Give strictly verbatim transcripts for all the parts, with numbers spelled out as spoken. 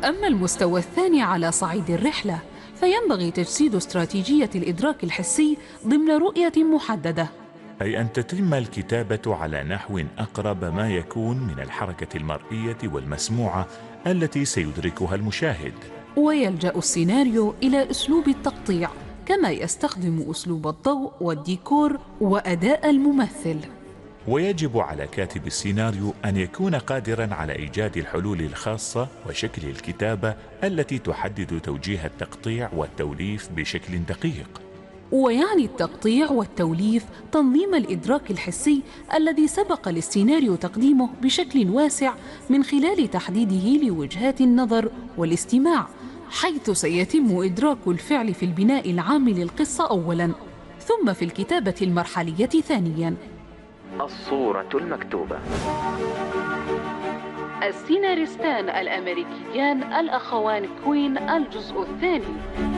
أما المستوى الثاني على صعيد الرحلة فينبغي تجسيد استراتيجية الإدراك الحسي ضمن رؤية محددة، أي أن تتم الكتابة على نحو أقرب ما يكون من الحركة المرئية والمسموعة التي سيدركها المشاهد. ويلجأ السيناريو إلى أسلوب التقطيع، كما يستخدم أسلوب الضوء والديكور وأداء الممثل. ويجب على كاتب السيناريو أن يكون قادرا على إيجاد الحلول الخاصة وشكل الكتابة التي تحدد توجيه التقطيع والتوليف بشكل دقيق. ويعني التقطيع والتوليف تنظيم الإدراك الحسي الذي سبق للسيناريو تقديمه بشكل واسع من خلال تحديده لوجهات النظر والاستماع، حيث سيتم إدراك الفعل في البناء العام للقصة أولاً، ثم في الكتابة المرحلية ثانياً. الصورة المكتوبة. السيناريستان الأمريكيان الأخوان كوين، الجزء الثاني.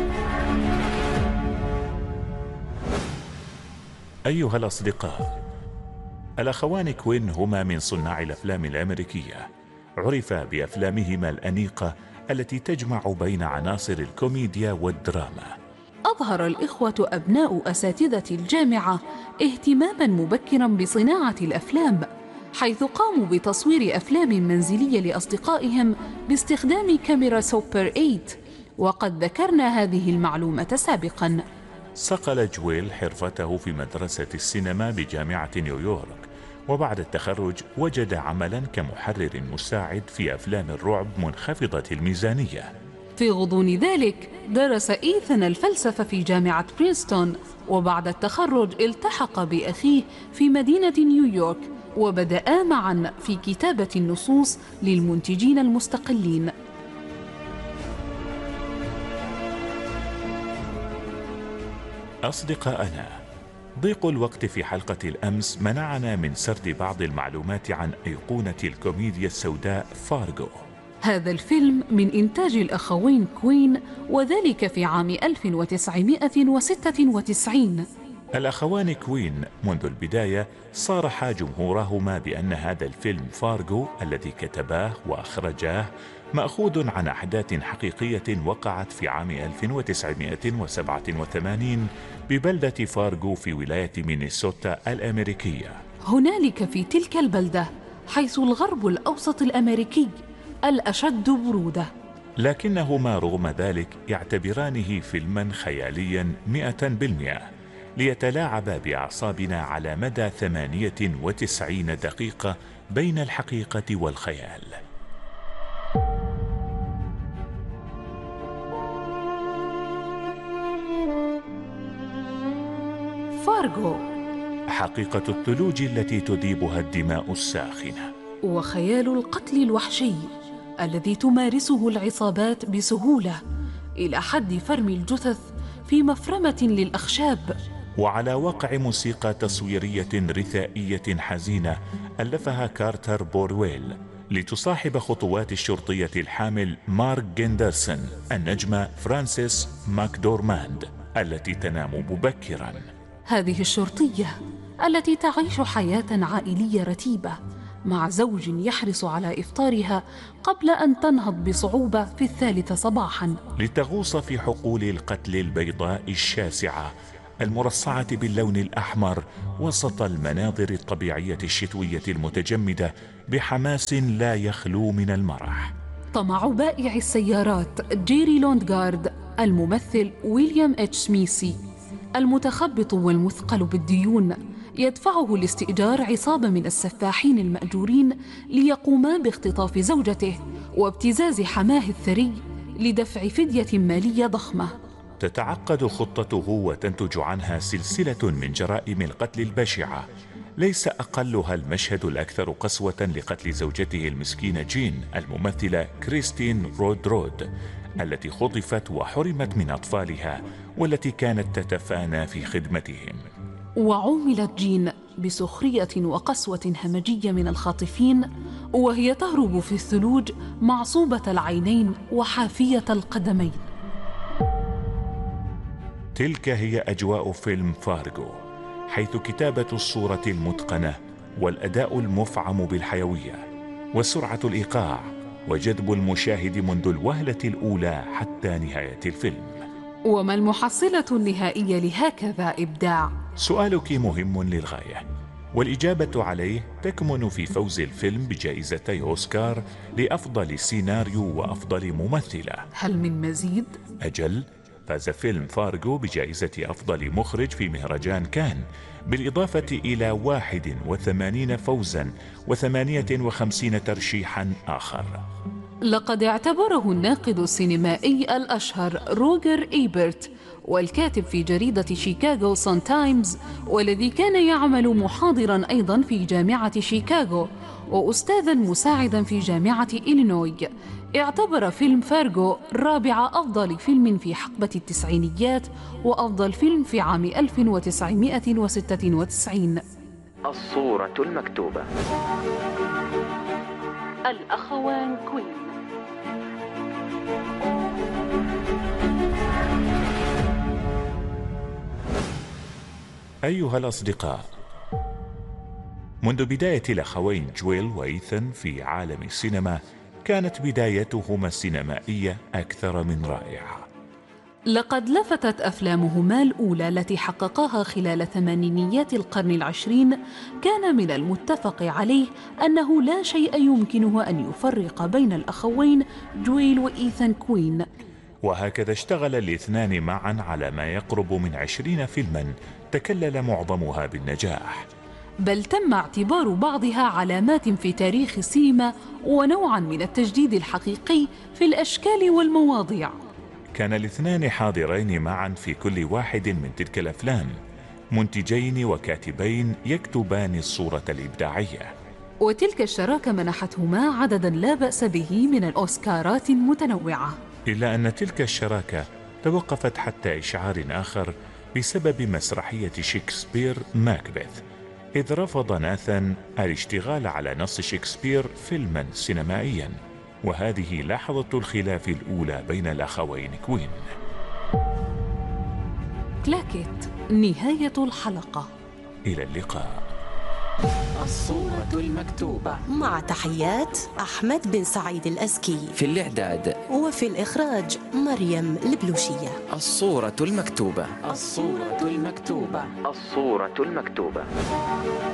أيها الأصدقاء، الأخوان كوين هما من صناع الأفلام الأمريكية، عرفا بأفلامهما الأنيقة التي تجمع بين عناصر الكوميديا والدراما. أظهر الإخوة أبناء أساتذة الجامعة اهتماماً مبكراً بصناعة الأفلام، حيث قاموا بتصوير أفلام منزلية لأصدقائهم باستخدام كاميرا سوبر ثمانية، وقد ذكرنا هذه المعلومة سابقاً. صقل جويل حرفته في مدرسة السينما بجامعة نيويورك، وبعد التخرج وجد عملاً كمحرر مساعد في أفلام الرعب منخفضة الميزانية. في غضون ذلك درس إيثان الفلسفة في جامعة برينستون، وبعد التخرج التحق بأخيه في مدينة نيويورك، وبدأا معا في كتابة النصوص للمنتجين المستقلين. أصدقائنا، ضيق الوقت في حلقة الأمس منعنا من سرد بعض المعلومات عن أيقونة الكوميديا السوداء فارغو. هذا الفيلم من إنتاج الأخوين كوين، وذلك في عام ألف وتسعمائة وستة وتسعين. الأخوان كوين منذ البداية صارحا جمهورهما بأن هذا الفيلم فارغو الذي كتباه وأخرجاه مأخوذ عن أحداث حقيقية وقعت في عام ألف وتسعمائة وسبعة وثمانين ببلدة فارغو في ولاية مينيسوتا الأمريكية. هنالك في تلك البلدة، حيث الغرب الأوسط الأمريكي الأشد برودة، لكنهما رغم ذلك يعتبرانه فيلما خياليا مئة بالمئة ليتلاعب بأعصابنا على مدى ثمانية وتسعين دقيقة بين الحقيقة والخيال. فارغو، حقيقة الثلوج التي تذيبها الدماء الساخنة، وخيال القتل الوحشي الذي تمارسه العصابات بسهولة إلى حد فرم الجثث في مفرمة للأخشاب، وعلى وقع موسيقى تصويرية رثائية حزينة ألفها كارتر بورويل لتصاحب خطوات الشرطية الحامل مارك جندرسون النجمة فرانسيس ماكدورماند التي تنام مبكرا. هذه الشرطية التي تعيش حياة عائلية رتيبة مع زوج يحرص على إفطارها قبل أن تنهض بصعوبة في الثالثة صباحا لتغوص في حقول القتل البيضاء الشاسعة المرصعة باللون الأحمر وسط المناظر الطبيعية الشتوية المتجمدة بحماس لا يخلو من المرح. طمع بائع السيارات جيري لوندغارد الممثل ويليام اتش سميثي المتخبط والمثقل بالديون يدفعه لاستئجار عصابة من السفاحين المأجورين ليقوما باختطاف زوجته وابتزاز حماه الثري لدفع فدية مالية ضخمة. تتعقد خطته وتنتج عنها سلسلة من جرائم القتل البشعة، ليس أقلها المشهد الأكثر قسوة لقتل زوجته المسكينة جين الممثلة كريستين رودرود التي خطفت وحرمت من أطفالها والتي كانت تتفانى في خدمتهم. وعوملت جين بسخرية وقسوة همجية من الخاطفين وهي تهرب في الثلوج معصوبة العينين وحافية القدمين. تلك هي أجواء فيلم فارغو، حيث كتابة الصورة المتقنة والأداء المفعم بالحيوية وسرعة الإيقاع وجذب المشاهد منذ الوهلة الأولى حتى نهاية الفيلم. وما المحصلة النهائية لهكذا إبداع؟ سؤالك مهم للغاية، والإجابة عليه تكمن في فوز الفيلم بجائزتي أوسكار لأفضل سيناريو وأفضل ممثلة. هل من مزيد؟ أجل، فاز فيلم فارغو بجائزة أفضل مخرج في مهرجان كان، بالإضافة إلى واحد وثمانين فوزا وثمانية وخمسين ترشيحا آخر. لقد اعتبره الناقد السينمائي الأشهر روجر إيبرت، والكاتب في جريدة شيكاغو سان تايمز، والذي كان يعمل محاضرا أيضا في جامعة شيكاغو وأستاذا مساعدا في جامعة إلينوي، اعتبر فيلم فارغو رابع أفضل فيلم في حقبة التسعينيات وأفضل فيلم في عام ألف وتسعمائة وستة وتسعين. الصورة المكتوبة. الأخوان كوين. أيها الأصدقاء، منذ بداية الأخوين جويل وإيثان في عالم السينما كانت بدايتهما السينمائية أكثر من رائعة. لقد لفتت أفلامهما الأولى التي حققاها خلال ثمانينيات القرن العشرين كان من المتفق عليه أنه لا شيء يمكنه أن يفرق بين الأخوين جويل وإيثان كوين، وهكذا اشتغل الاثنان معا على ما يقرب من عشرين فيلما تكلل معظمها بالنجاح، بل تم اعتبار بعضها علامات في تاريخ السينما ونوعا من التجديد الحقيقي في الأشكال والمواضيع. كان الاثنان حاضرين معا في كل واحد من تلك الأفلام، منتجين وكاتبين يكتبان الصورة الإبداعية، وتلك الشراكة منحتهما عددا لا بأس به من الأوسكارات المتنوعة. إلا أن تلك الشراكة توقفت حتى إشعار آخر بسبب مسرحية شكسبير ماكبث، إذ رفض ناثان الاشتغال على نص شكسبير فيلما سينمائيا، وهذه لحظة الخلاف الأولى بين الأخوين كوين. كلاكيت، نهاية الحلقة. إلى اللقاء. الصورة المكتوبة، مع تحيات أحمد بن سعيد الأزكي، في الإعداد وفي الإخراج مريم البلوشية. الصورة المكتوبة. الصورة المكتوبة. الصورة المكتوبة.